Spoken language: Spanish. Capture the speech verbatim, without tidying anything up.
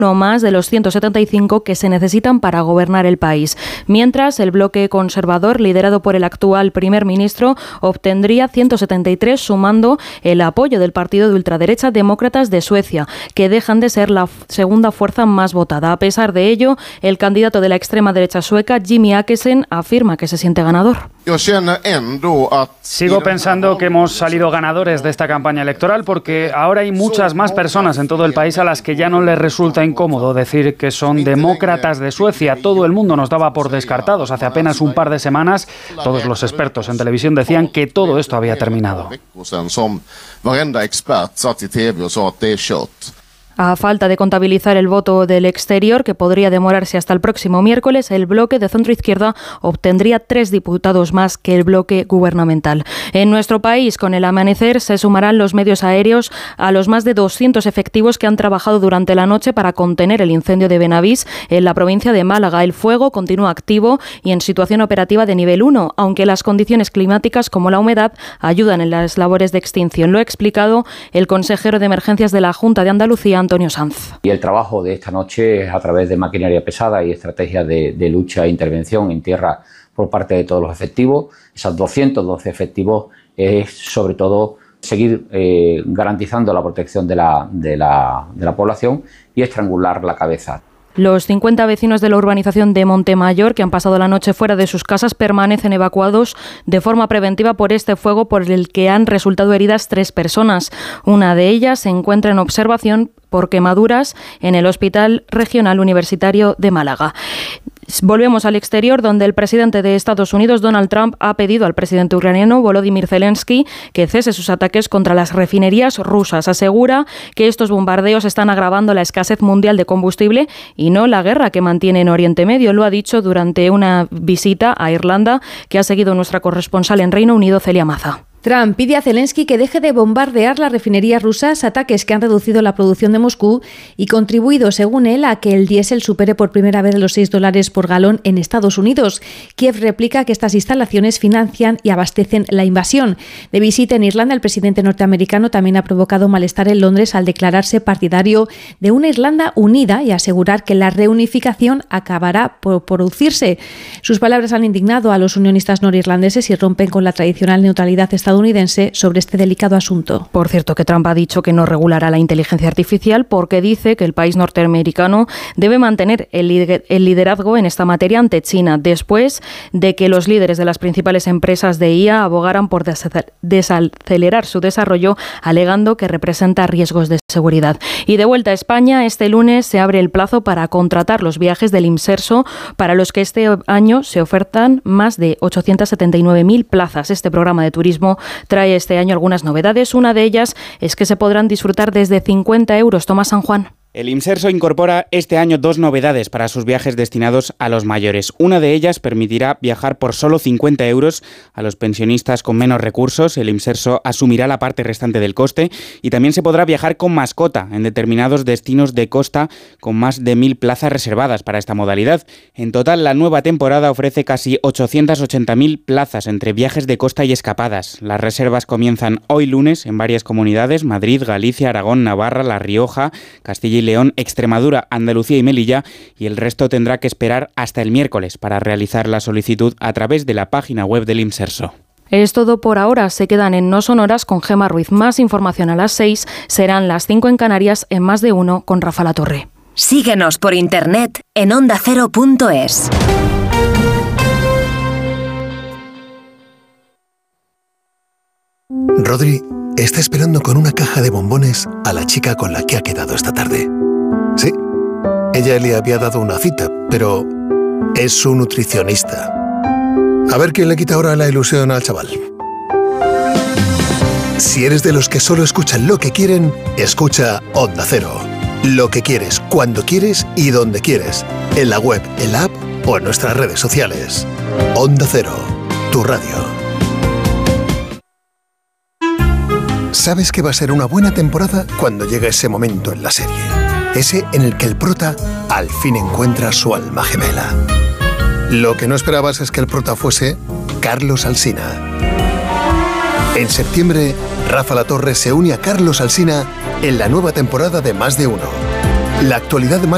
no más de los ciento setenta y cinco que se necesitan para gobernar el país. Mientras, el bloque conservador, liderado por el actual primer ministro, obtendría ciento setenta y tres, sumando el apoyo del partido de ultraderecha Demócratas de Suecia, que dejan de ser la segunda fuerza más votada. A pesar de ello, el candidato de la extrema derecha sueca, Jimmie Åkesson, afirma que se siente ganador. Sigo pensando que hemos salido ganadores de esta campaña electoral porque ahora hay muchas más personas en todo el país a las que ya no les resulta incómodo decir que son demócratas de Suecia. Todo el mundo nos daba por descartados. Hace apenas un par de semanas, todos los expertos en televisión decían que todo esto había terminado. A falta de contabilizar el voto del exterior, que podría demorarse hasta el próximo miércoles, el bloque de centro-izquierda obtendría tres diputados más que el bloque gubernamental. En nuestro país, con el amanecer, se sumarán los medios aéreos a los más de doscientos efectivos que han trabajado durante la noche para contener el incendio de Benavís en la provincia de Málaga. El fuego continúa activo y en situación operativa de nivel uno, aunque las condiciones climáticas como la humedad ayudan en las labores de extinción. Lo ha explicado el consejero de Emergencias de la Junta de Andalucía, Antonio Sanz. Y el trabajo de esta noche es a través de maquinaria pesada y estrategias de, de lucha e intervención en tierra por parte de todos los efectivos. Esos doscientos doce efectivos es sobre todo seguir eh, garantizando la protección de la, de, la, de la población y estrangular la cabeza. Los cincuenta vecinos de la urbanización de Montemayor, que han pasado la noche fuera de sus casas, permanecen evacuados de forma preventiva por este fuego por el que han resultado heridas tres personas. Una de ellas se encuentra en observación por quemaduras en el Hospital Regional Universitario de Málaga. Volvemos al exterior, donde el presidente de Estados Unidos, Donald Trump, ha pedido al presidente ucraniano, Volodymyr Zelensky, que cese sus ataques contra las refinerías rusas. Asegura que estos bombardeos están agravando la escasez mundial de combustible y no la guerra que mantiene en Oriente Medio. Lo ha dicho durante una visita a Irlanda que ha seguido nuestra corresponsal en Reino Unido, Celia Maza. Trump pide a Zelensky que deje de bombardear las refinerías rusas, ataques que han reducido la producción de Moscú y contribuido, según él, a que el diésel supere por primera vez los seis dólares por galón en Estados Unidos. Kiev replica que estas instalaciones financian y abastecen la invasión. De visita en Irlanda, el presidente norteamericano también ha provocado malestar en Londres al declararse partidario de una Irlanda unida y asegurar que la reunificación acabará por producirse. Sus palabras han indignado a los unionistas norirlandeses y rompen con la tradicional neutralidad estadounidense estadounidense sobre este delicado asunto. Por cierto, que Trump ha dicho que no regulará la inteligencia artificial porque dice que el país norteamericano debe mantener el liderazgo en esta materia ante China, después de que los líderes de las principales empresas de I A abogaran por desacelerar su desarrollo, alegando que representa riesgos de seguridad. Y de vuelta a España, este lunes se abre el plazo para contratar los viajes del Imserso, para los que este año se ofertan más de ochocientas setenta y nueve mil plazas. Este programa de turismo trae este año algunas novedades. Una de ellas es que se podrán disfrutar desde cincuenta euros. Tomás San Juan. El Imserso incorpora este año dos novedades para sus viajes destinados a los mayores. Una de ellas permitirá viajar por solo cincuenta euros a los pensionistas con menos recursos. El Imserso asumirá la parte restante del coste y también se podrá viajar con mascota en determinados destinos de costa con más de mil plazas reservadas para esta modalidad. En total, la nueva temporada ofrece casi ochocientas ochenta mil plazas entre viajes de costa y escapadas. Las reservas comienzan hoy lunes en varias comunidades: Madrid, Galicia, Aragón, Navarra, La Rioja, Castilla y León, Extremadura, Andalucía y Melilla, y el resto tendrá que esperar hasta el miércoles para realizar la solicitud a través de la página web del Imserso. Es todo por ahora. Se quedan en No Sonoras con Gemma Ruiz. Más información a las seis. Serán las cinco en Canarias en Más de Uno con Rafa Latorre. Síguenos por internet en onda cero punto es. Rodri está esperando con una caja de bombones a la chica con la que ha quedado esta tarde. Sí, ella le había dado una cita, pero es su nutricionista. A ver quién le quita ahora la ilusión al chaval. Si eres de los que solo escuchan lo que quieren, escucha Onda Cero. Lo que quieres, cuando quieres y donde quieres. En la web, en la app o en nuestras redes sociales. Onda Cero, tu radio. Sabes que va a ser una buena temporada cuando llega ese momento en la serie. Ese en el que el prota al fin encuentra su alma gemela. Lo que no esperabas es que el prota fuese Carlos Alsina. En septiembre, Rafa Latorre se une a Carlos Alsina en la nueva temporada de Más de Uno. La actualidad más